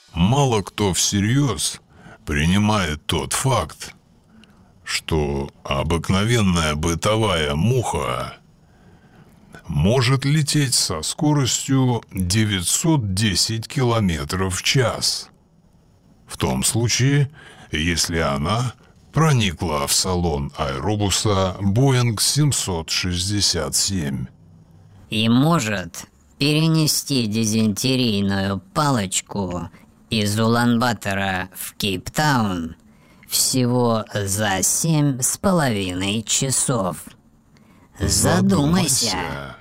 Мало кто всерьез принимает тот факт, что обыкновенная бытовая муха может лететь со скоростью 910 километров в час. В том случае, если она проникла в салон аэробуса Boeing 767. И может перенести дизентерийную палочку из Улан-Батора в Кейптаун всего за 7,5 часов. Задумайся.